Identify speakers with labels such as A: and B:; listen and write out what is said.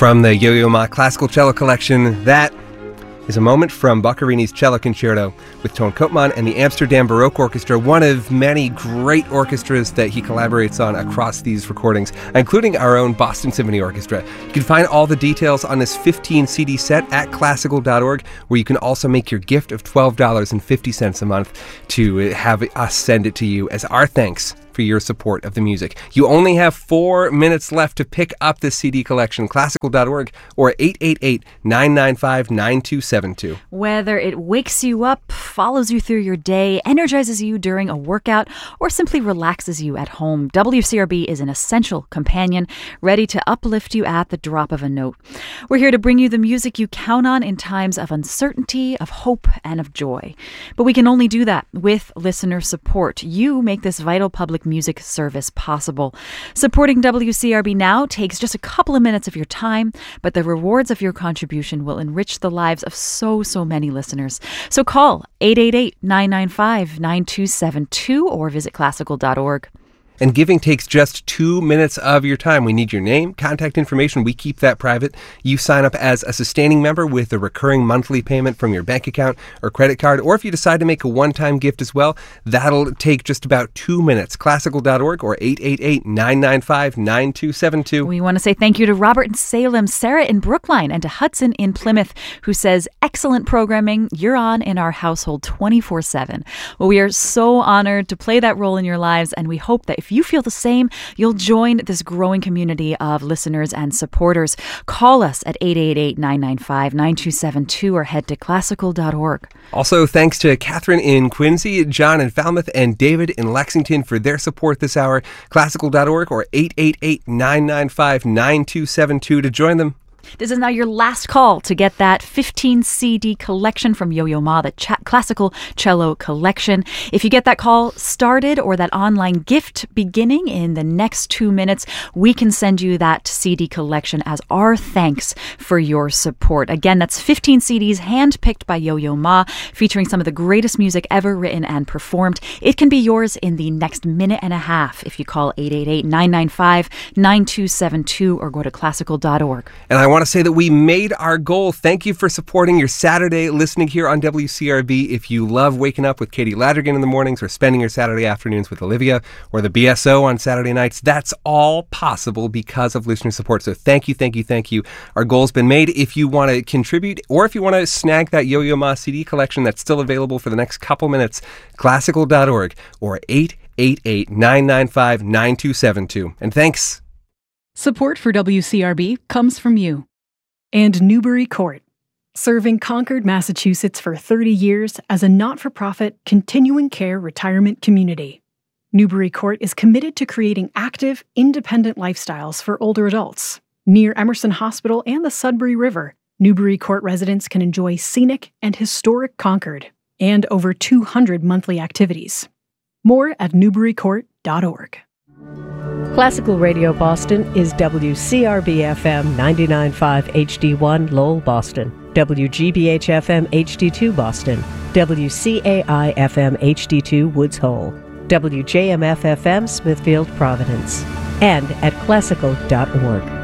A: From the Yo-Yo Ma Classical Cello Collection, that is a moment from Boccherini's Cello Concerto with Toon Koopman and the Amsterdam Baroque Orchestra, one of many great orchestras that he collaborates on across these recordings, including our own Boston Symphony Orchestra. You can find all the details on this 15 CD set at classical.org, where you can also make your gift of $12.50 a month to have us send it to you as our thanks for your support of the music. You only have 4 minutes left to pick up this CD collection, classical.org or 888-995-9272.
B: Whether it wakes you up, follows you through your day, energizes you during a workout, or simply relaxes you at home, WCRB is an essential companion, ready to uplift you at the drop of a note. We're here to bring you the music you count on in times of uncertainty, of hope, and of joy. But we can only do that with listener support. You make this vital public music service possible. Supporting WCRB now takes just a couple of minutes of your time, but the rewards of your contribution will enrich the lives of so many listeners. So call 888-995-9272 or visit classical.org.
A: And giving takes just 2 minutes of your time. We need your name, contact information. We keep that private. You sign up as a sustaining member with a recurring monthly payment from your bank account or credit card. Or if you decide to make a one-time gift as well, that'll take just about 2 minutes. Classical.org or 888-995-9272.
B: We want to say thank you to Robert in Salem, Sarah in Brookline, and to Hudson in Plymouth, who says, excellent programming. You're on in our household 24/7. Well, we are so honored to play that role in your lives, and we hope that if you feel the same, you'll join this growing community of listeners and supporters. Call us at 888-995-9272 or head to classical.org.
A: Also, thanks to Catherine in Quincy, John in Falmouth, and David in Lexington for their support this hour. Classical.org or 888-995-9272 to join them.
B: This is now your last call to get that 15 CD collection from Yo-Yo Ma, the Classical Cello Collection. If you get that call started or that online gift beginning in the next 2 minutes, we can send you that CD collection as our thanks for your support. Again, that's 15 CDs handpicked by Yo-Yo Ma, featuring some of the greatest music ever written and performed. It can be yours in the next minute and a half if you call 888-995-9272 or go to classical.org.
A: And I want to say that we made our goal. Thank you for supporting your Saturday listening here on WCRB. If you love waking up with Katie Ladrigan in the mornings or spending your Saturday afternoons with Olivia or the BSO on Saturday nights, that's all possible because of listener support. So thank you, thank you, thank you. Our goal's been made. If you want to contribute or if you want to snag that Yo-Yo Ma CD collection that's still available for the next couple minutes, classical.org or 888-995-9272. And thanks.
C: Support for WCRB comes from you. And Newbury Court, serving Concord, Massachusetts for 30 years as a not-for-profit continuing care retirement community. Newbury Court is committed to creating active, independent lifestyles for older adults. Near Emerson Hospital and the Sudbury River, Newbury Court residents can enjoy scenic and historic Concord and over 200 monthly activities. More at newburycourt.org.
D: Classical Radio Boston is WCRB-FM 99.5 HD1 Lowell, Boston, WGBH-FM HD2 Boston, WCAI-FM HD2 Woods Hole, WJMF-FM Smithfield, Providence, and at classical.org.